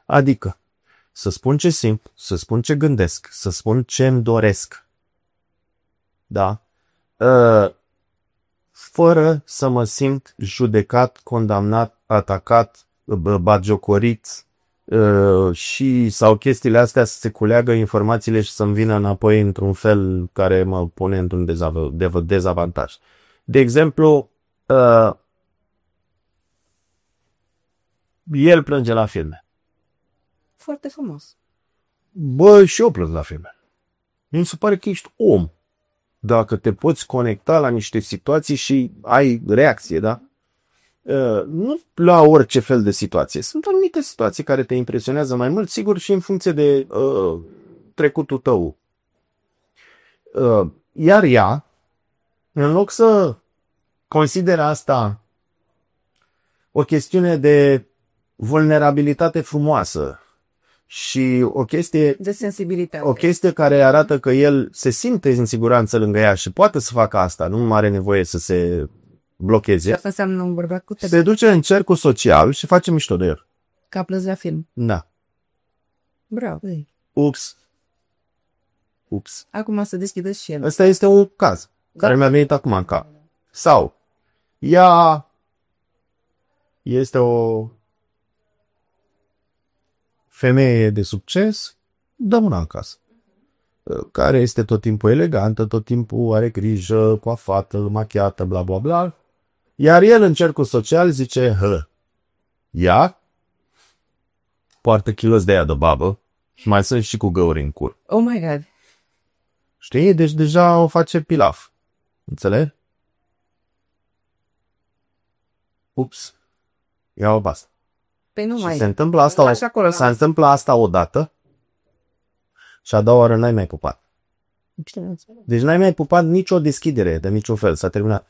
Adică, să spun ce simt, să spun ce gândesc, să spun ce îmi doresc. Da? Fără să mă simt judecat, condamnat, atacat, batjocorit și sau chestiile astea să se culeagă informațiile și să-mi vină înapoi într-un fel care mă pune într-un dezavantaj. De exemplu, el plânge la filme. Foarte frumos. Bă, și eu plâng la filme. Mi se pare că ești om. Dacă te poți conecta la niște situații și ai reacție, da? Nu la orice fel de situație. Sunt anumite situații care te impresionează mai mult, sigur, și în funcție de trecutul tău. Iar ea, în loc să consideră asta o chestiune de vulnerabilitate frumoasă și o chestie de sensibilitate, o chestie care arată că el se simte în siguranță lângă ea și poate să facă asta, nu are nevoie să se blocheze. Și asta înseamnă un bărbat cu tebe. Se duce în cercul social și face mișto de el. Ca plâns la film. Da. Bravo. Ups. Acum să deschidă și el. Ăsta este un caz care mi-a venit acum în cap. Sau ea este o femeie de succes, dăm una în casă, care este tot timpul elegantă, tot timpul are grijă, coafată, machiată, bla bla bla. Iar el în cercul social zice, ea poartă kilos de aia de babă și mai sunt și cu găuri în cur. Oh my God. Știi? Deci deja o face pilaf. Înțelegi? Ups. Ia-o basta. Păi nu și mai. se întâmplă asta, se întâmplă asta odată și a doua oară n-ai mai pupat. Deci n-ai mai pupat nicio deschidere de niciun fel. S-a terminat.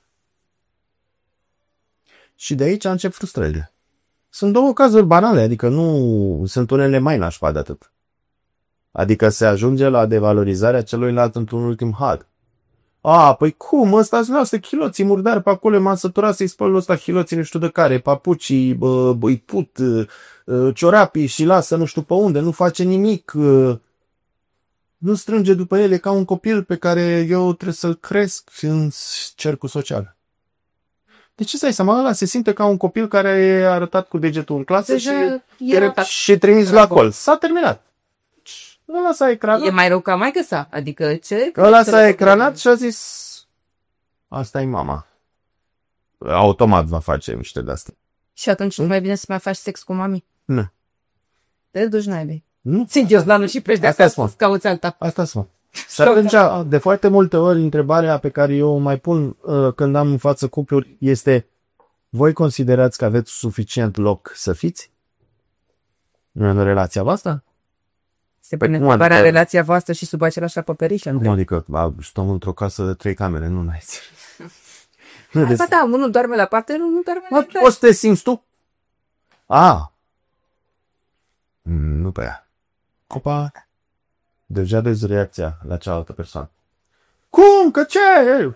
Și de aici încep frustrările. Sunt două cazuri banale, adică nu sunt unele mai nașpa de atât. Adică se ajunge la devalorizarea celuilalt într-un ultim had. Păi cum? Ăsta-ți lasă chiloții murdari pe acolo, m-am săturat să-i spăl ăsta chiloții nu știu de care, papucii, îi put, ciorapii și lasă nu știu pe unde, nu face nimic, nu strânge după ele ca un copil pe care eu trebuie să-l cresc în cercul social. De ce să-i seama? Ăla se simte ca un copil care e arătat cu degetul în clasă și trimis la col. S-a terminat. Ăla s-a ecranat. E mai rău ca maică sa. Adică ce? Ăla s-a ecranat și a zis asta e mama. Automat va face miște de-astea. Și atunci nu mai bine să mai faci sex cu mami? Nu. Te duci naibii. Nu. Țin Diosdanul și pleci de acasă să cauți alta. Asta spun. De foarte multe ori întrebarea pe care eu o mai pun când am în față cupluri este: voi considerați că aveți suficient loc să fiți în relația voastră? Se pune întrebarea relația voastră și sub același acoperiș? Cum adică? Stăm într-o casă de 3 camere, nu n-ai. Da, unul doarme la parte, nu doarme la parte. O să te simți tu? Nu pe ea. Opa! Deja vezi reacția la cealaltă persoană. Cum? Că ce?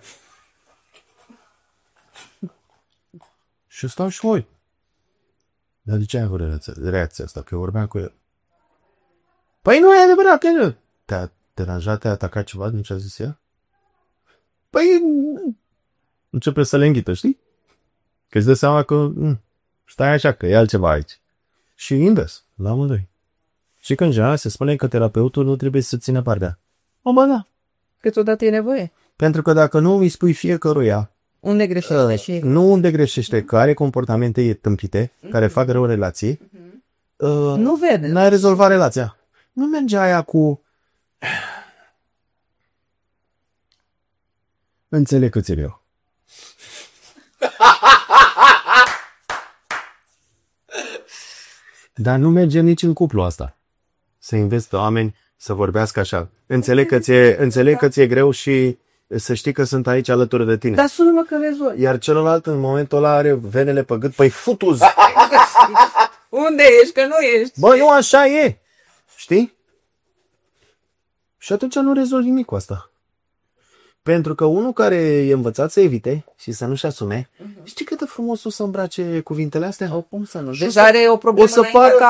Și stau și voi. Dar de ce ai avut reacția asta? Că eu vorbeam cu el. Păi nu e adevărat, că nu. Te-a deranjat, te-a atacat ceva din ce a zis ea? Păi începe să le înghită, știi? Că îți dă seama că stai așa, că e altceva aici. Și invers, la amândoi. Și când se spune că terapeutul nu trebuie să țină partea. Da. Câteodată e nevoie. Pentru că dacă nu îi spui fiecăruia unde greșește și... Nu unde greșește, că are comportamente tâmpite, care fac rău relații, nu vede. N-ai rezolvat relația. Nu merge aia cu... Înțeleg că ți-e greu. Dar nu merge nici în cuplu asta. Să înveți pe oameni să vorbească așa. Înțeleg că ți-e greu și să știi că sunt aici alături de tine. Dar sună-mă că rezolv. Iar celălalt în momentul ăla are venele pe gât. Păi futu-ți! Unde ești? Că nu ești. Bă, nu așa e. Știi? Și atunci nu rezolvi nimic cu asta. Pentru că unul care e învățat să evite și să nu-și asume, știi cât de frumos o să îmbrace cuvintele astea? Cum să nu? Deja are o problemă. O să pară